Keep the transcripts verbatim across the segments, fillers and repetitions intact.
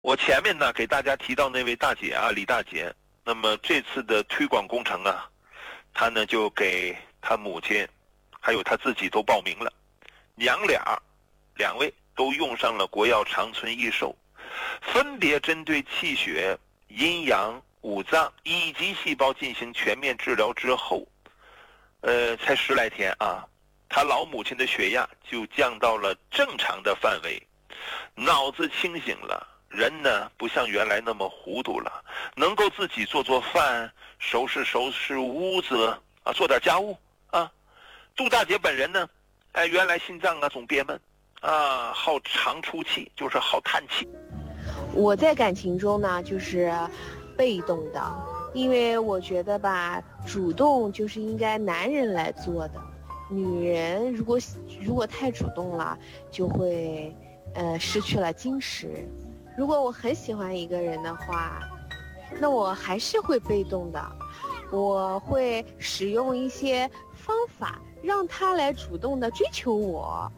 我前面呢给大家提到那位大姐啊，李大姐，那么这次的推广工程啊，她呢就给她母亲还有她自己都报名了，娘俩两位都用上了国药长存益寿，分别针对气血、阴阳、五脏以及细胞进行全面治疗之后，呃，才十来天啊，她老母亲的血压就降到了正常的范围，脑子清醒了，人呢不像原来那么糊涂了，能够自己做做饭，收拾收拾屋子啊，做点家务啊。杜大姐本人呢，哎，原来心脏啊总憋闷啊，好长出气，就是好叹气。 我在感情中呢，就是被动的，因为我觉得吧，主动就是应该男人来做的，女人如果如果太主动了，就会呃失去了矜持。如果我很喜欢一个人的话，那我还是会被动的，我会使用一些方法让他来主动的追求我。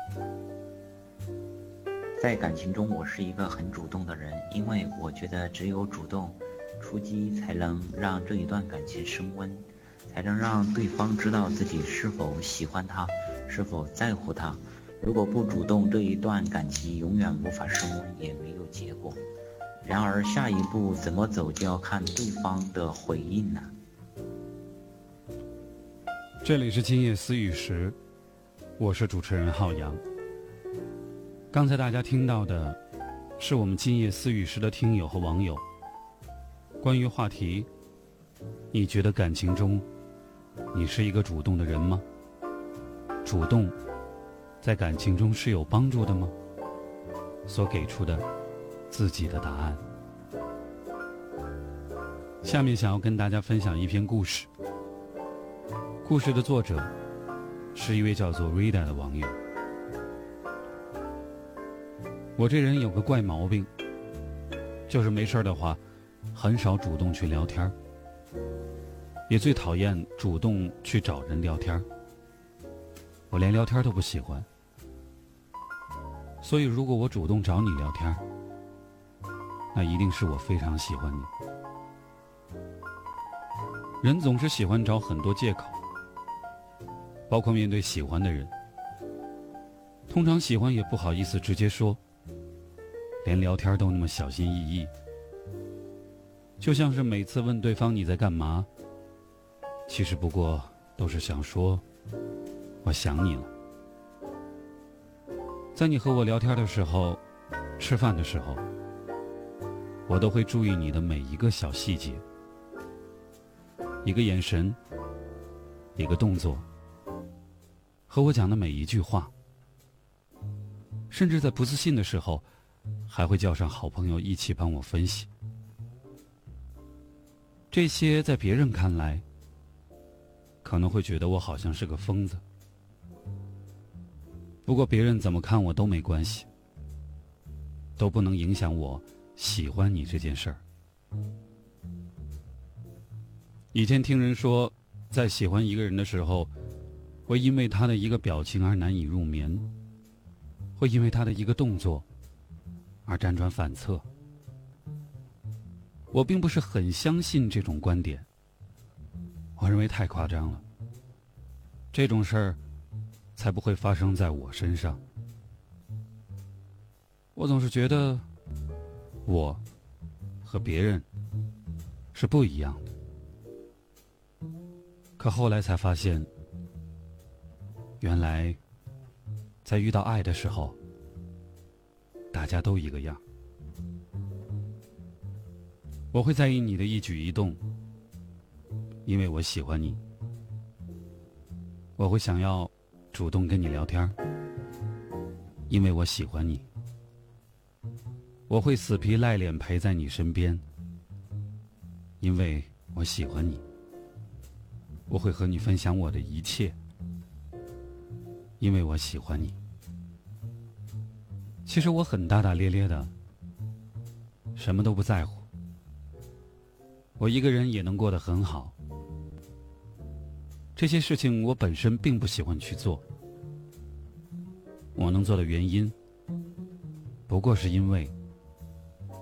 在感情中，我是一个很主动的人，因为我觉得只有主动出击，才能让这一段感情升温，才能让对方知道自己是否喜欢他，是否在乎他。如果不主动，这一段感情永远无法升温，也没有结果。然而下一步怎么走，就要看对方的回应了。 这里是今夜思雨时，我是主持人浩洋。刚才大家听到的是我们今夜思雨时的听友和网友关于话题，你觉得感情中你是一个主动的人吗？主动在感情中是有帮助的吗？所给出的自己的答案。下面想要跟大家分享一篇故事，故事的作者是一位叫做 Rita 的网友。我这人有个怪毛病，就是没事的话很少主动去聊天，也最讨厌主动去找人聊天，我连聊天都不喜欢。所以如果我主动找你聊天，那一定是我非常喜欢你。人总是喜欢找很多借口，包括面对喜欢的人，通常喜欢也不好意思直接说，连聊天都那么小心翼翼，就像是每次问对方你在干嘛，其实不过都是想说我想你了。在你和我聊天的时候，吃饭的时候，我都会注意你的每一个小细节，一个眼神，一个动作，和我讲的每一句话，甚至在不自信的时候还会叫上好朋友一起帮我分析。这些在别人看来可能会觉得我好像是个疯子，不过别人怎么看我都没关系，都不能影响我喜欢你这件事儿。以前听人说，在喜欢一个人的时候，会因为他的一个表情而难以入眠，会因为他的一个动作而辗转反侧。我并不是很相信这种观点，我认为太夸张了，这种事儿才不会发生在我身上。我总是觉得我和别人是不一样的，可后来才发现，原来在遇到爱的时候，大家都一个样。我会在意你的一举一动，因为我喜欢你。我会想要主动跟你聊天，因为我喜欢你。我会死皮赖脸陪在你身边，因为我喜欢你。我会和你分享我的一切，因为我喜欢你。其实我很大大咧咧的，什么都不在乎，我一个人也能过得很好。这些事情我本身并不喜欢去做，我能做的原因不过是因为